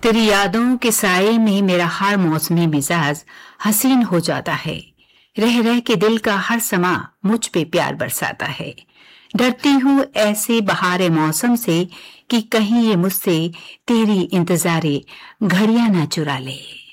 तेरी यादों के साए में मेरा हर मौसमी मिजाज हसीन हो जाता है। रह रह के दिल का हर समा मुझ पे प्यार बरसाता है। डरती हूँ ऐसे बहारे मौसम से कि कहीं ये मुझसे तेरी इंतजारे घड़ियां ना चुरा ले।